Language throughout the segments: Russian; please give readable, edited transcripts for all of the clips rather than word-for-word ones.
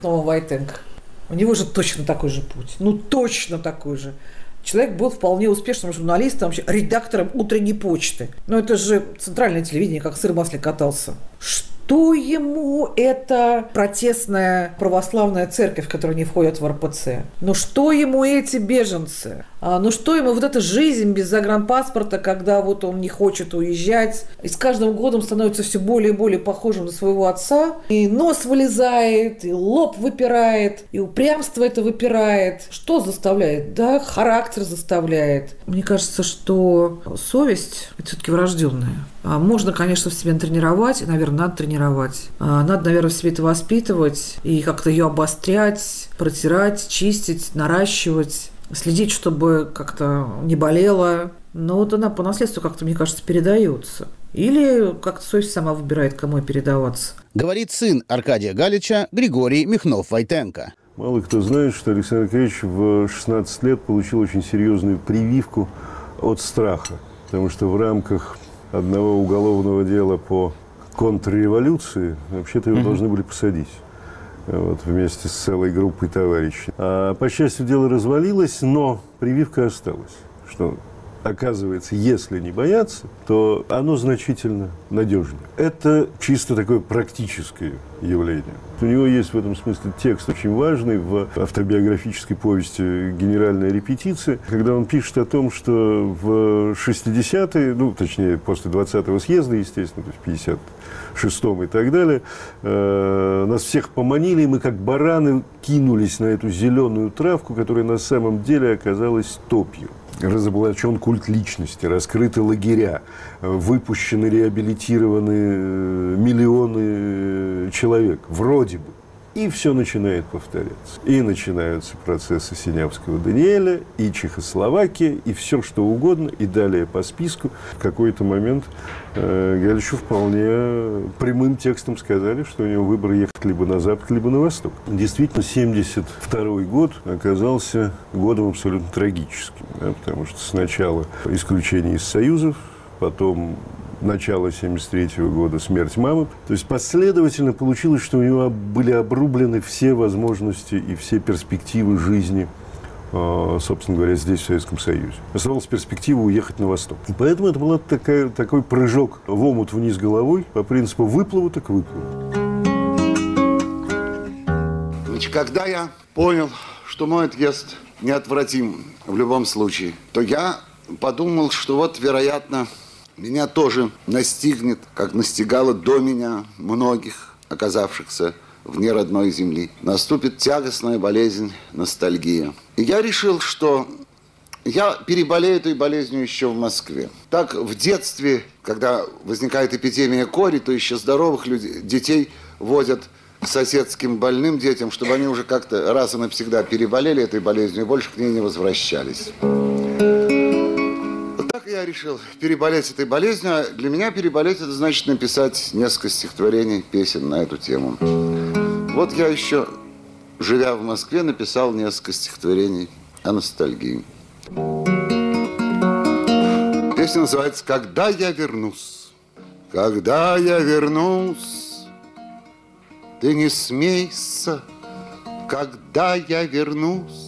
Войтенко. У него же точно такой же путь. Ну, точно такой же. Человек был вполне успешным журналистом, вообще редактором «Утренней почты». Но это же центральное телевидение, как сыр в масле катался. Что ему эта протестная православная церковь, которая не входит в РПЦ? Ну что ему эти беженцы? Ну что ему вот эта жизнь без загранпаспорта, когда вот он не хочет уезжать, и с каждым годом становится все более и более похожим на своего отца, и нос вылезает, и лоб выпирает, и упрямство это выпирает. Что заставляет? Да, характер заставляет. Мне кажется, что совесть – это все-таки врожденная. Можно, конечно, в себе тренировать, и, наверное, надо тренировать. Надо, наверное, в себе это воспитывать и как-то ее обострять, протирать, чистить, наращивать, следить, чтобы как-то не болело. Но вот она по наследству как-то, мне кажется, передается. Или как-то совесть сама выбирает, кому ей передаваться. Говорит сын Аркадия Галича Григорий Михнов-Войтенко. Мало кто знает, что Александр Аркадьевич в 16 лет получил очень серьезную прививку от страха. Потому что в рамках одного уголовного дела по контрреволюции вообще-то его должны были посадить. Вот, вместе с целой группой товарищей. По счастью, дело развалилось, но прививка осталась. Что, оказывается, если не бояться, то оно значительно надежнее. Это чисто такое практическое явление. У него есть в этом смысле текст очень важный в автобиографической повести «Генеральная репетиция», когда он пишет о том, что в 60-е, ну, точнее, после 20-го съезда, естественно, то есть в 56-м и так далее, нас всех поманили, и мы как бараны кинулись на эту зеленую травку, которая на самом деле оказалась топью. Разоблачен культ личности, раскрыты лагеря, выпущены, реабилитированы миллионы человек, вроде бы. И все начинает повторяться. И начинаются процессы Синявского Даниэля, и Чехословакия, и все что угодно, и далее по списку. В какой-то момент Галичу вполне прямым текстом сказали, что у него выбор ехать либо на запад, либо на восток. Действительно, 72-й год оказался годом абсолютно трагическим, да, потому что сначала исключение из союзов, потом начало 1973 года, смерть мамы. То есть последовательно получилось, что у него были обрублены все возможности и все перспективы жизни, собственно говоря, здесь, в Советском Союзе. Оставалась перспектива уехать на восток. И поэтому это был такой прыжок в омут вниз головой по принципу выплыву так выплыву. Значит, когда я понял, что мой отъезд неотвратим в любом случае, то я подумал, что вот, вероятно, меня тоже настигнет, как настигало до меня многих, оказавшихся вне родной земли. Наступит тягостная болезнь, ностальгия. И я решил, что я переболею этой болезнью еще в Москве. Так в детстве, когда возникает эпидемия кори, то еще здоровых детей возят к соседским больным детям, чтобы они уже как-то раз и навсегда переболели этой болезнью и больше к ней не возвращались. Я решил переболеть этой болезнью. А для меня переболеть – это значит написать несколько стихотворений, песен на эту тему. Вот я еще, живя в Москве, написал несколько стихотворений о ностальгии. Песня называется «Когда я вернусь». Когда я вернусь, ты не смейся, когда я вернусь.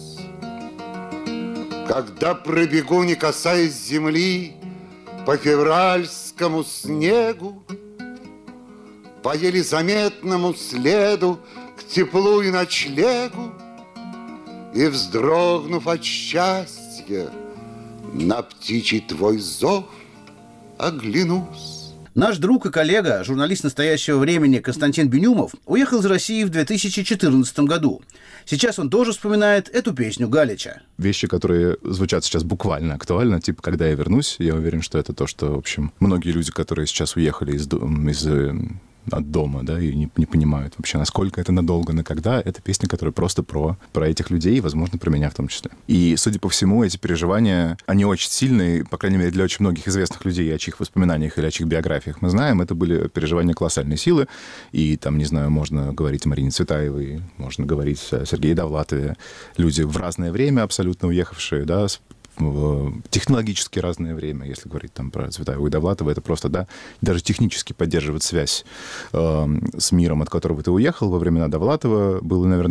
Когда пробегу, не касаясь земли, по февральскому снегу, по еле заметному следу к теплу и ночлегу, и, вздрогнув от счастья, на птичий твой зов оглянусь. Наш друг и коллега, журналист настоящего времени Константин Бенюмов, уехал из России в 2014 году. Сейчас он тоже вспоминает эту песню Галича. Вещи, которые звучат сейчас буквально актуально, типа «Когда я вернусь», я уверен, что это то, что, в общем, многие люди, которые сейчас уехали от дома, да, и не понимают вообще, насколько это надолго, на когда. Это песня, которая просто про этих людей, и, возможно, про меня в том числе. И, судя по всему, эти переживания, они очень сильные, по крайней мере, для очень многих известных людей, о чьих воспоминаниях или о чьих биографиях мы знаем, это были переживания колоссальной силы. И там, не знаю, можно говорить о Марине Цветаевой, можно говорить о Сергее Довлатове. Люди в разное время абсолютно уехавшие, да, технологически разное время, если говорить там про Цветаеву и Довлатова, это просто, да, даже технически поддерживать связь с миром, от которого ты уехал во времена Довлатова, было, наверное,